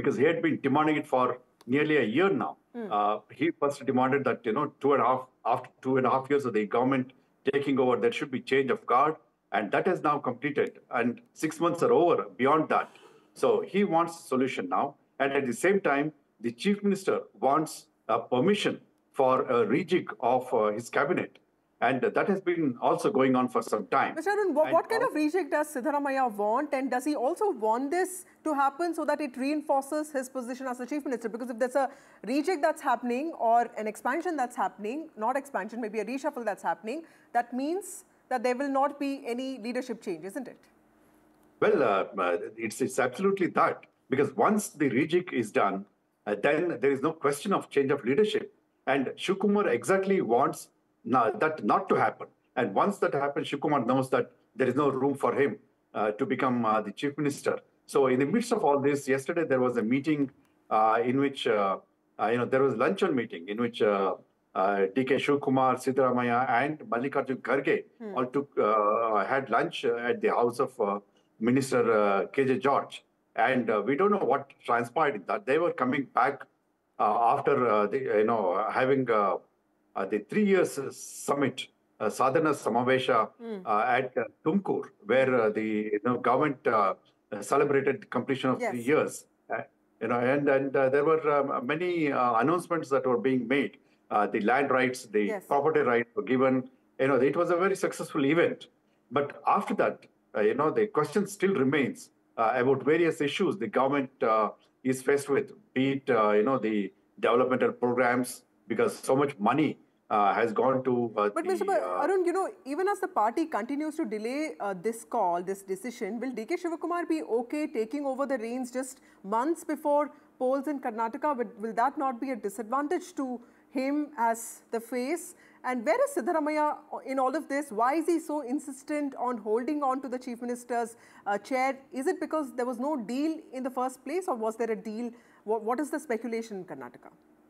because he had been demanding it for nearly a year now. He first demanded that, 2.5 years of the government taking over, there should be change of guard, and that has now completed, and 6 months are over beyond that. So he wants a solution now, and at the same time, the chief minister wants permission for a rejig of his cabinet. And that has been also going on for some time. Mr. Arun, what kind of rejig does Siddaramaiah want? And does he also want this to happen so that it reinforces his position as the chief minister? Because if there's a rejig that's happening or an expansion that's happening, not expansion, maybe a reshuffle that's happening, that means that there will not be any leadership change, isn't it? Well, it's absolutely that. Because once the rejig is done, then there is no question of change of leadership. And Shiv Kumar exactly wants that not to happen. And once that happens, Shiv Kumar knows that there is no room for him to become the chief minister. So in the midst of all this, yesterday there was a meeting in which, there was a luncheon meeting in which DK Shiv Kumar, Siddaramaiah and Mallikarjun Kharge all had lunch at the house of Minister KJ George. And we don't know what transpired in that. They were coming back after having the 3 years summit, Sadhana Samavesha at Tumkur, where the government celebrated the completion of 3 years. And there were many announcements that were being made. The land rights, the property rights were given. It was a very successful event. But after that, the question still remains about various issues the government is faced with, be it, the developmental programs, because so much money has gone to... But Mr. Arun, even as the party continues to delay this decision, will DK Shivakumar be okay taking over the reins just months before polls in Karnataka? Will that not be a disadvantage to him as the face? And where is Siddaramaiah in all of this? Why is he so insistent on holding on to the chief minister's chair? Is it because there was no deal in the first place, or was there a deal? What is the speculation in Karnataka?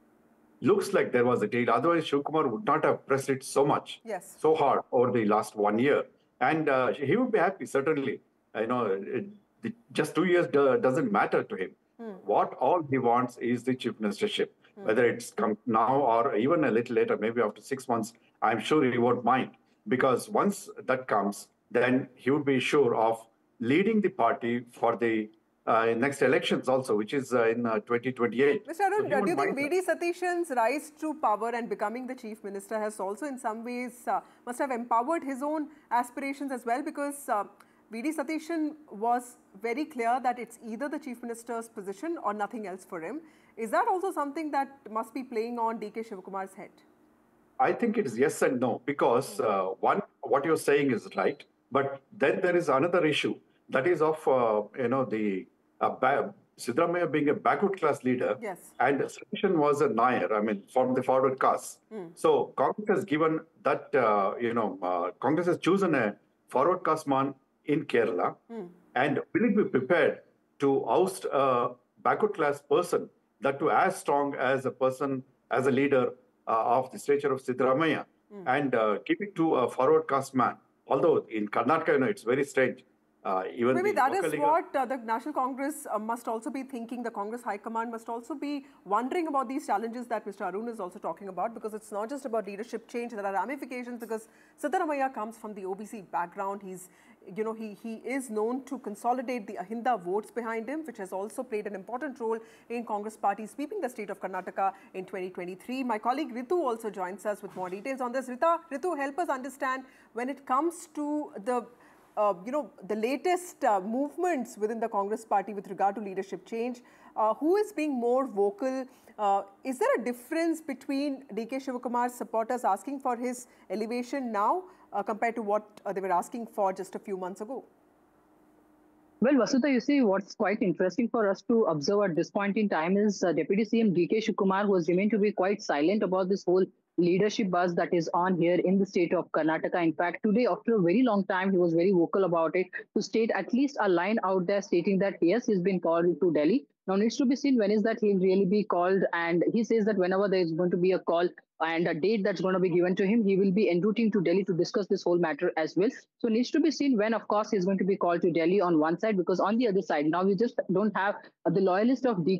Looks like there was a deal. Otherwise, Shiv Kumar would not have pressed it so much, so hard over the last 1 year. And he would be happy, certainly. Just 2 years doesn't matter to him. What all he wants is the chief ministership. Whether it's come now or even a little later, maybe after 6 months, I'm sure he won't mind. Because once that comes, then he would be sure of leading the party for the next elections also, which is in 2028. Mr. Arun, do you think V.D. Satishan's rise to power and becoming the chief minister has also in some ways must have empowered his own aspirations as well? Because V.D. Satishan was very clear that it's either the chief minister's position or nothing else for him. Is that also something that must be playing on DK Shivakumar's head? I think it is yes and no, because one, what you're saying is right, but then there is another issue that is of Siddaramaiah being a backward class leader, and Satishan was a Nair, from the forward caste. So Congress has given that, Congress has chosen a forward caste man in Kerala, and will it be prepared to oust a backward class person, that too as strong as a person, as a leader of the stature of Siddaramaiah, and keep it to a forward caste man? Although in Karnataka, it's very strange. Maybe that is what the National Congress must also be thinking. The Congress High Command must also be wondering about these challenges that Mr. Arun is also talking about, because it's not just about leadership change. There are ramifications, because Siddaramaiah comes from the OBC background. He is known to consolidate the Ahinda votes behind him, which has also played an important role in Congress party sweeping the state of Karnataka in 2023. My colleague Ritu also joins us with more details on this. Ritu, help us understand when it comes to the the latest movements within the Congress party with regard to leadership change. Who is being more vocal? Is there a difference between DK Shivakumar's supporters asking for his elevation now compared to what they were asking for just a few months ago? Well, Vasudha, you see, what's quite interesting for us to observe at this point in time is Deputy CM DK Shivakumar, who has remained to be quite silent about this whole leadership buzz that is on here in the state of Karnataka. In fact, today, after a very long time, he was very vocal about it to state at least a line out there stating that, yes, he's been called to Delhi. Now, needs to be seen when is that he'll really be called. And he says that whenever there is going to be a call and a date that's going to be given to him, he will be en routing to Delhi to discuss this whole matter as well. So needs to be seen when, of course, he's going to be called to Delhi on one side, because on the other side, now we just don't have the loyalist of DK